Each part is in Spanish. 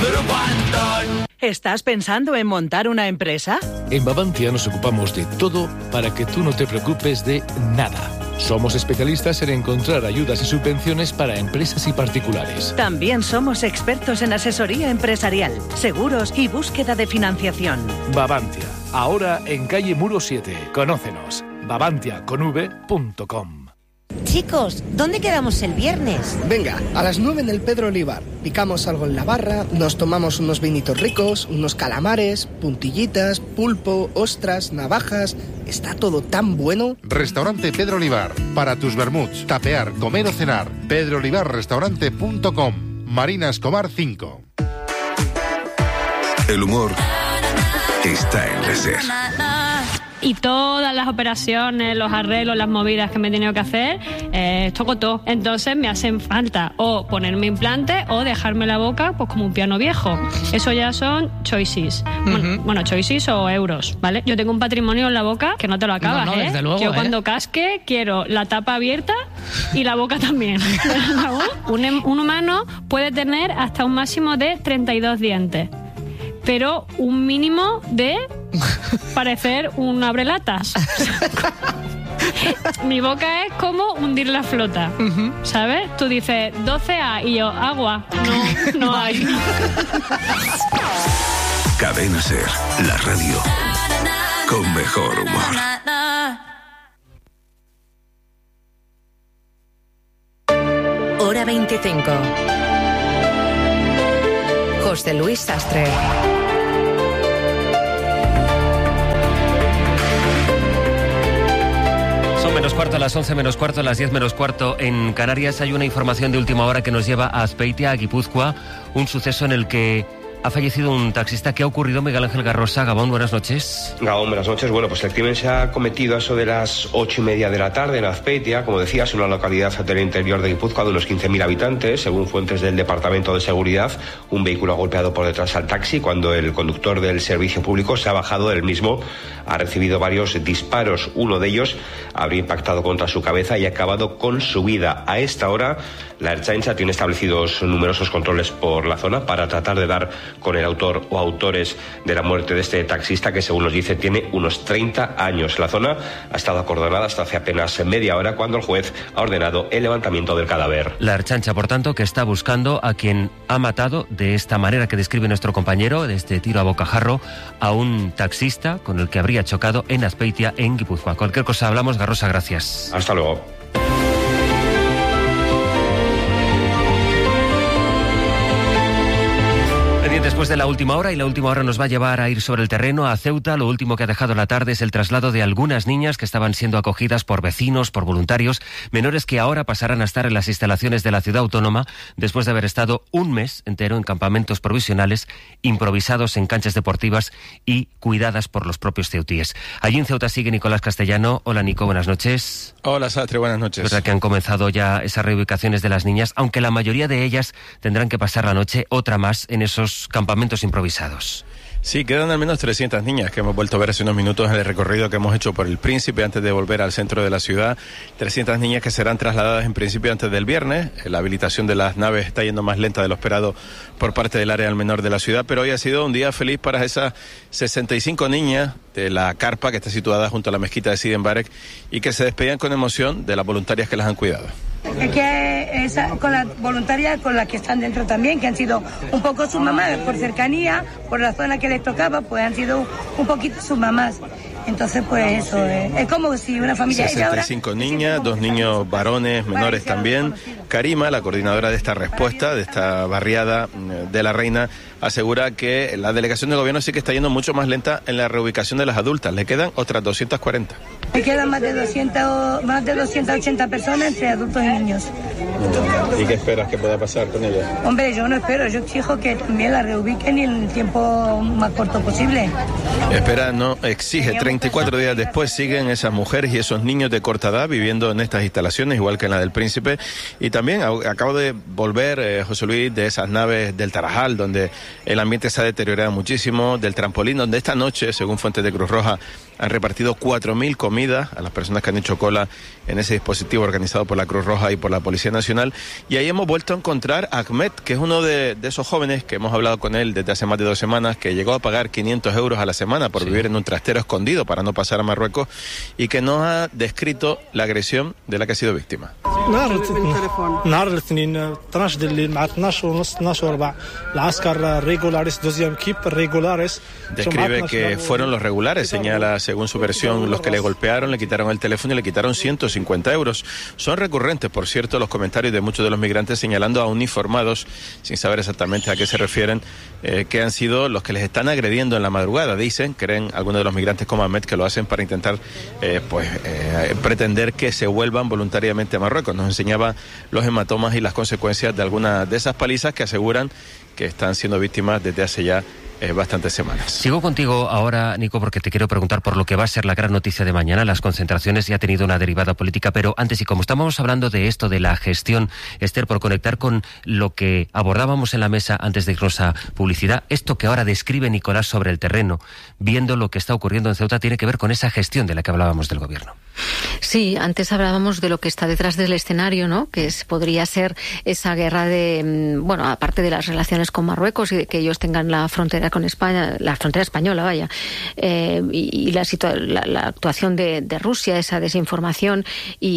¿Estás pensando en montar una empresa? En Bavantia nos ocupamos de todo para que tú no te preocupes de nada. Somos especialistas en encontrar ayudas y subvenciones para empresas y particulares. También somos expertos en asesoría empresarial, seguros y búsqueda de financiación. Bavantia, ahora en calle Muro 7. Conócenos. bavantiaconv.com. Chicos, ¿dónde quedamos el viernes? Venga, a las 9 en el Pedro Olivar. Picamos algo en la barra, nos tomamos unos vinitos ricos, unos calamares, puntillitas, pulpo, ostras, navajas. Está todo tan bueno. Restaurante Pedro Olivar. Para tus vermuts, tapear, comer o cenar. pedroolivarrestaurante.com. Marina Escobar 5. El humor está en la SER. Y todas las operaciones, los arreglos, las movidas que me he tenido que hacer, toco todo. Entonces me hacen falta o ponerme implante o dejarme la boca pues como un piano viejo. Eso ya son choices. Bueno, choices o euros, ¿vale? Yo tengo un patrimonio en la boca que no te lo acabas, no, desde luego, Yo cuando casque quiero la tapa abierta y la boca también. Un humano puede tener hasta un máximo de 32 dientes. Pero un mínimo de parecer un abrelatas. Mi boca es como hundir la flota, ¿sabes? Tú dices 12A y yo, agua. No hay. Cadena SER, la radio con mejor humor. Hora 25. José Luis Sastre. Son menos cuarto, a las 11 menos cuarto, a las 10 menos cuarto en Canarias. Hay una información de última hora que nos lleva a Azpeitia, a Guipúzcoa, un suceso en el que ha fallecido un taxista. ¿Qué ha ocurrido, Miguel Ángel Garrosa? Gabón, buenas noches. Gabón, buenas noches. Bueno, pues el crimen se ha cometido a eso de las 8:30 de la tarde en Azpeitia, como decías, una localidad del interior de Guipúzcoa de unos 15.000 habitantes. Según fuentes del Departamento de Seguridad, un vehículo ha golpeado por detrás al taxi cuando el conductor del servicio público se ha bajado del mismo. Ha recibido varios disparos. Uno de ellos habría impactado contra su cabeza y ha acabado con su vida. A esta hora, la Ertzaintza tiene establecidos numerosos controles por la zona para tratar de dar con el autor o autores de la muerte de este taxista, que según nos dice tiene unos 30 años. La zona ha estado acordonada hasta hace apenas media hora, cuando el juez ha ordenado el levantamiento del cadáver. La Ertzaintza, por tanto, que está buscando a quien ha matado de esta manera que describe nuestro compañero, de este tiro a bocajarro, a un taxista con el que habría chocado en Azpeitia, en Guipúzcoa. Cualquier cosa hablamos, Garrosa, gracias. Hasta luego. Después de la última hora, y la última hora nos va a llevar a ir sobre el terreno a Ceuta. Lo último que ha dejado la tarde es el traslado de algunas niñas que estaban siendo acogidas por vecinos, por voluntarios, menores que ahora pasarán a estar en las instalaciones de la ciudad autónoma después de haber estado un mes entero en campamentos provisionales, improvisados en canchas deportivas y cuidadas por los propios ceutíes. Allí en Ceuta sigue Nicolás Castellano. Hola, Nico, buenas noches. Hola, Sastre, buenas noches. Es verdad que han comenzado ya esas reubicaciones de las niñas, aunque la mayoría de ellas tendrán que pasar la noche, otra más, en esos campamentos improvisados. Sí, quedan al menos 300 niñas que hemos vuelto a ver hace unos minutos en el recorrido que hemos hecho por el Príncipe antes de volver al centro de la ciudad. 300 niñas que serán trasladadas en principio antes del viernes. La habilitación de las naves está yendo más lenta de lo esperado por parte del área del menor de la ciudad, pero hoy ha sido un día feliz para esas 65 niñas de la carpa que está situada junto a la mezquita de Sidi Mbarek y que se despedían con emoción de las voluntarias que las han cuidado. Es que con las voluntarias con las que están dentro también, que han sido un poco sus mamás, por cercanía, por la zona que les tocaba, pues han sido un poquito sus mamás. Entonces, pues eso, es como si una familia... 65 niñas, 2 niños varones, menores también. Karima, la coordinadora de esta respuesta, de esta barriada de la Reina, asegura que la delegación de gobierno sí que está yendo mucho más lenta en la reubicación de las adultas. Le quedan otras 240. Le quedan más de 280 personas entre adultos y niños. ¿Y qué esperas que pueda pasar con ellas? Hombre, yo no espero, yo exijo que también la reubiquen en el tiempo más corto posible. Espera, no, exige. 34 días después siguen esas mujeres y esos niños de corta edad viviendo en estas instalaciones, igual que en la del Príncipe, y también acabo de volver, José Luis, de esas naves del Tarajal, donde el ambiente se ha deteriorado muchísimo, del trampolín, donde esta noche, según fuentes de Cruz Roja, han repartido 4.000 comidas a las personas que han hecho cola en ese dispositivo organizado por la Cruz Roja y por la Policía Nacional. Y ahí hemos vuelto a encontrar a Ahmed, que es uno de esos jóvenes que hemos hablado con él desde hace más de 2 semanas, que llegó a pagar 500 euros a la semana por vivir en un trastero escondido para no pasar a Marruecos, y que nos ha descrito la agresión de la que ha sido víctima. Describe que fueron los regulares, señala, según su versión, los que le golpearon, le quitaron el teléfono y le quitaron 150 euros. Son recurrentes, por cierto, los comentarios de muchos de los migrantes señalando a uniformados, sin saber exactamente a qué se refieren, que han sido los que les están agrediendo en la madrugada. Dicen, creen algunos de los migrantes como Ahmed, que lo hacen para intentar pretender que se vuelvan voluntariamente a Marruecos. Nos enseñaba los hematomas y las consecuencias de algunas de esas palizas que aseguran que están siendo víctimas desde hace ya bastantes semanas. Sigo contigo ahora, Nico, porque te quiero preguntar por lo que va a ser la gran noticia de mañana. Las concentraciones ya han tenido una derivada política, pero antes, y como estábamos hablando de esto, de la gestión, Esther, por conectar con lo que abordábamos en la mesa antes de irnos a publicidad, esto que ahora describe Nicolás sobre el terreno, viendo lo que está ocurriendo en Ceuta, tiene que ver con esa gestión de la que hablábamos del gobierno. Sí, antes hablábamos de lo que está detrás del escenario, ¿no? Que podría ser esa guerra de, bueno, aparte de las relaciones con Marruecos y de que ellos tengan la frontera con España, la frontera española, vaya, y la actuación de Rusia, esa desinformación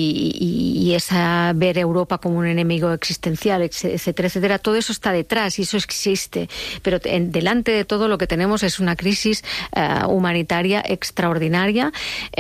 y esa ver Europa como un enemigo existencial, etcétera, etcétera. Todo eso está detrás y eso existe, pero delante de todo lo que tenemos es una crisis humanitaria extraordinaria,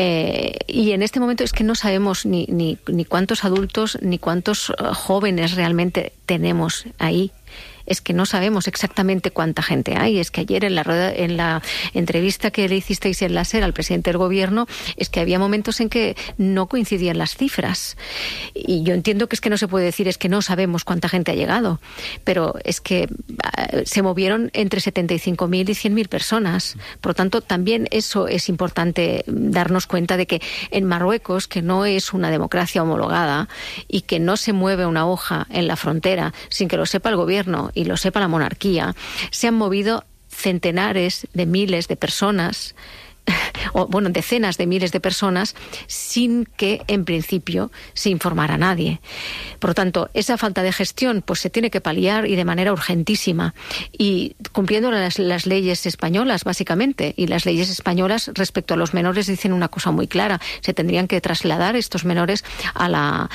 y en este momento es que no sabemos ni cuántos adultos ni cuántos jóvenes realmente tenemos ahí. Es que no sabemos exactamente cuánta gente hay. Es que ayer en la entrevista que le hicisteis en la SER al presidente del gobierno, es que había momentos en que no coincidían las cifras. Y yo entiendo que es que no se puede decir, es que no sabemos cuánta gente ha llegado, pero es que se movieron entre 75.000 y 100.000 personas. Por lo tanto, también eso es importante darnos cuenta de que en Marruecos, que no es una democracia homologada y que no se mueve una hoja en la frontera sin que lo sepa el gobierno y lo sepa la monarquía, se han movido centenares de miles de personas, o bueno, decenas de miles de personas, sin que en principio se informara a nadie. Por lo tanto, esa falta de gestión pues se tiene que paliar, y de manera urgentísima, y cumpliendo las leyes españolas, básicamente. Y las leyes españolas respecto a los menores dicen una cosa muy clara: se tendrían que trasladar estos menores a la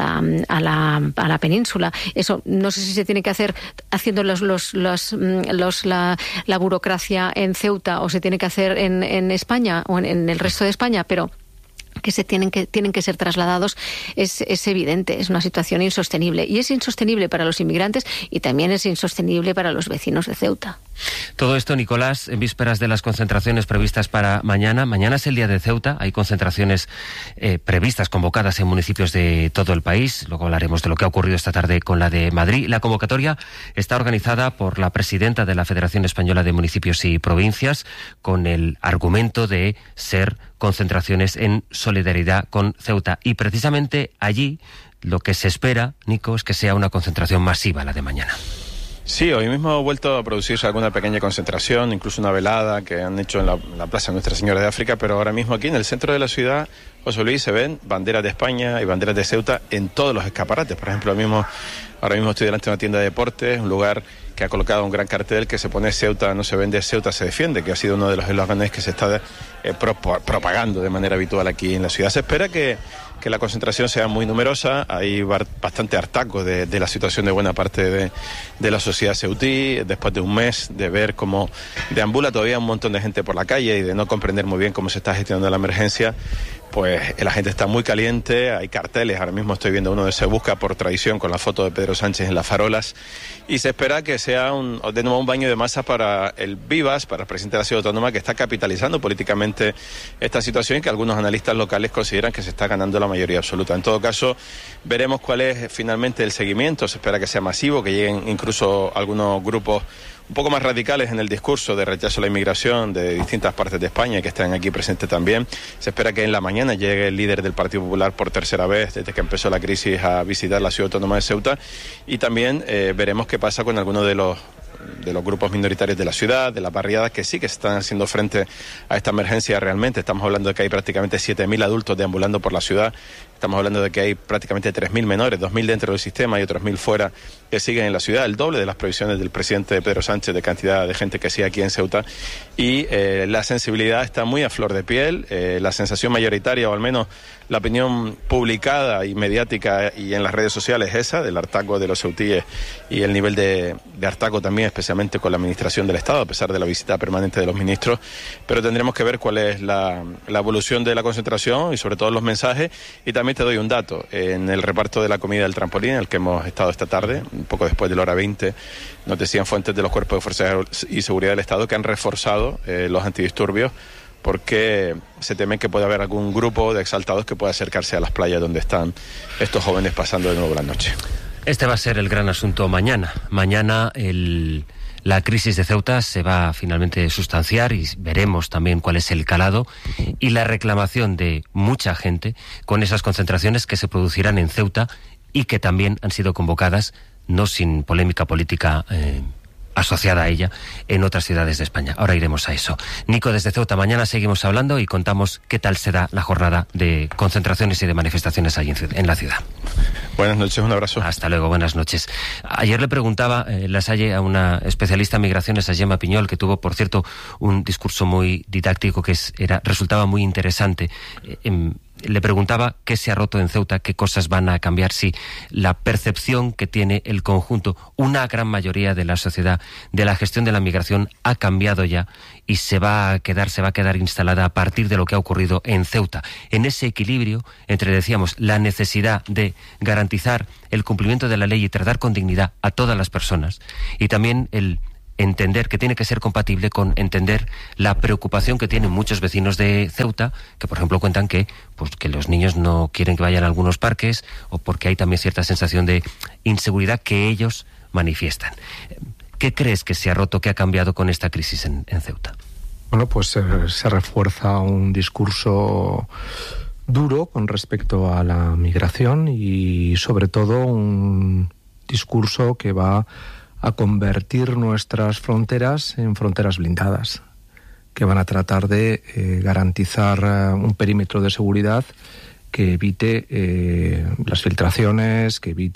península. Eso no sé si se tiene que hacer haciendo la burocracia en Ceuta, o se tiene que hacer en España o en el resto de España, pero que tienen que ser trasladados es evidente. Es una situación insostenible, y es insostenible para los inmigrantes y también es insostenible para los vecinos de Ceuta. Todo esto, Nicolás, en vísperas de las concentraciones previstas para mañana. Mañana es el día de Ceuta, hay concentraciones previstas, convocadas en municipios de todo el país. Luego hablaremos de lo que ha ocurrido esta tarde con la de Madrid. La convocatoria está organizada por la presidenta de la Federación Española de Municipios y Provincias, con el argumento de ser concentraciones en solidaridad con Ceuta. Y precisamente allí lo que se espera, Nico, es que sea una concentración masiva la de mañana. Sí, hoy mismo ha vuelto a producirse alguna pequeña concentración, incluso una velada que han hecho en la Plaza Nuestra Señora de África, pero ahora mismo aquí en el centro de la ciudad, José Luis, se ven banderas de España y banderas de Ceuta en todos los escaparates. Por ejemplo, ahora mismo estoy delante de una tienda de deportes, un lugar que ha colocado un gran cartel que se pone Ceuta no se vende, Ceuta se defiende, que ha sido uno de los eslóganes que se está propagando de manera habitual aquí en la ciudad. Se espera que la concentración sea muy numerosa. Hay bastante hartazgo de la situación de buena parte de la sociedad ceutí, después de un mes de ver cómo deambula todavía un montón de gente por la calle y de no comprender muy bien cómo se está gestionando la emergencia. Pues la gente está muy caliente, hay carteles, ahora mismo estoy viendo uno de Se Busca por Tradición con la foto de Pedro Sánchez en las farolas, y se espera que sea de nuevo un baño de masas para el Vivas, para el presidente de la Ciudad Autónoma, que está capitalizando políticamente esta situación y que algunos analistas locales consideran que se está ganando la mayoría absoluta. En todo caso, veremos cuál es finalmente el seguimiento. Se espera que sea masivo, que lleguen incluso algunos grupos un poco más radicales en el discurso de rechazo a la inmigración de distintas partes de España que están aquí presentes también. Se espera que en la mañana llegue el líder del Partido Popular por tercera vez desde que empezó la crisis a visitar la ciudad autónoma de Ceuta, y también veremos qué pasa con algunos de los grupos minoritarios de la ciudad, de las barriadas que sí que están haciendo frente a esta emergencia realmente. Estamos hablando de que hay prácticamente 7.000 adultos deambulando por la ciudad. Estamos hablando de que hay prácticamente 3.000 menores, 2.000 dentro del sistema y otros 1.000 fuera, que siguen en la ciudad, el doble de las previsiones del presidente Pedro Sánchez de cantidad de gente que sigue aquí en Ceuta. Y la sensibilidad está muy a flor de piel. La sensación mayoritaria, o al menos la opinión publicada y mediática y en las redes sociales, es esa, del hartazgo de los ceutíes y el nivel de hartazgo también, especialmente con la administración del Estado, a pesar de la visita permanente de los ministros. Pero tendremos que ver cuál es la evolución de la concentración y sobre todo los mensajes. Y también te doy un dato: en el reparto de la comida del trampolín, en el que hemos estado esta tarde, un poco después de la hora 20, nos decían fuentes de los cuerpos de fuerza y seguridad del Estado que han reforzado los antidisturbios, porque se teme que puede haber algún grupo de exaltados que pueda acercarse a las playas donde están estos jóvenes pasando de nuevo la noche. Este va a ser el gran asunto mañana. Mañana la crisis de Ceuta se va a finalmente sustanciar y veremos también cuál es el calado y la reclamación de mucha gente con esas concentraciones que se producirán en Ceuta y que también han sido convocadas, no sin polémica política asociada a ella, en otras ciudades de España. Ahora iremos a eso. Nico, desde Ceuta, mañana seguimos hablando y contamos qué tal será la jornada de concentraciones y de manifestaciones allí en la ciudad. Buenas noches, un abrazo. Hasta luego, buenas noches. Ayer le preguntaba La Salle a una especialista en migraciones, a Gemma Piñol, que tuvo, por cierto, un discurso muy didáctico que resultaba muy interesante. Le preguntaba qué se ha roto en Ceuta, qué cosas van a cambiar, si la percepción que tiene el conjunto, una gran mayoría de la sociedad, de la gestión de la migración ha cambiado ya y se va a quedar instalada a partir de lo que ha ocurrido en Ceuta. En ese equilibrio entre, decíamos, la necesidad de garantizar el cumplimiento de la ley y tratar con dignidad a todas las personas, y también el entender que tiene que ser compatible con entender la preocupación que tienen muchos vecinos de Ceuta, que por ejemplo cuentan que los niños no quieren que vayan a algunos parques, o porque hay también cierta sensación de inseguridad que ellos manifiestan. ¿Qué crees que se ha roto, que ha cambiado con esta crisis en Ceuta? Bueno, pues se refuerza un discurso duro con respecto a la migración y sobre todo un discurso que va a convertir nuestras fronteras en fronteras blindadas, que van a tratar de garantizar un perímetro de seguridad que evite las filtraciones, que evite